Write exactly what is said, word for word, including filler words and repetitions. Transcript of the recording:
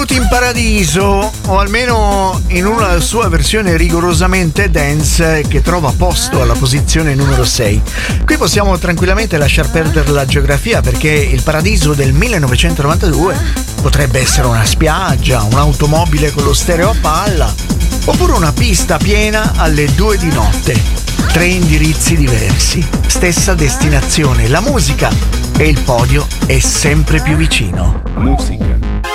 Benvenuti in paradiso, o almeno in una sua versione rigorosamente dance che trova posto alla posizione numero sei. Qui possiamo tranquillamente lasciar perdere la geografia, perché il paradiso del millenovecentonovantadue potrebbe essere una spiaggia, un'automobile con lo stereo a palla, oppure una pista piena alle due di notte. Tre indirizzi diversi, stessa destinazione. La musica e il podio è sempre più vicino. Musica.